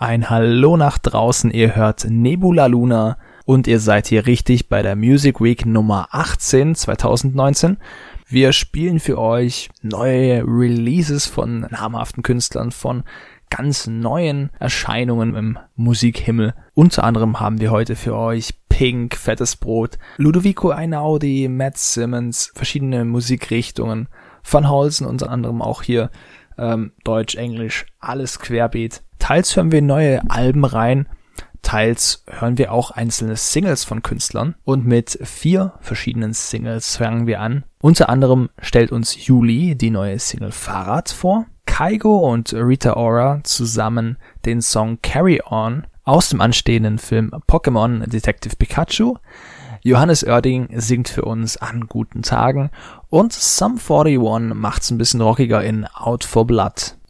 Ein Hallo nach draußen, ihr hört Nebula Luna und ihr seid hier richtig bei der Music Week Nummer 18 2019. Wir spielen für euch neue Releases von namhaften Künstlern, von ganz neuen Erscheinungen im Musikhimmel. Unter anderem haben wir heute für euch Pink, Fettes Brot, Ludovico Einaudi, Matt Simmons, verschiedene Musikrichtungen, Van Holzen unter anderem auch hier, Deutsch, Englisch, alles querbeet. Teils hören wir neue Alben rein, teils hören wir auch einzelne Singles von Künstlern und mit 4 verschiedenen Singles fangen wir an. Unter anderem stellt uns Juli die neue Single Fahrrad vor, Kygo und Rita Ora zusammen den Song Carry On aus dem anstehenden Film Pokémon Detective Pikachu. Johannes Oerding singt für uns An guten Tagen und Sum 41 macht's ein bisschen rockiger in Out for Blood.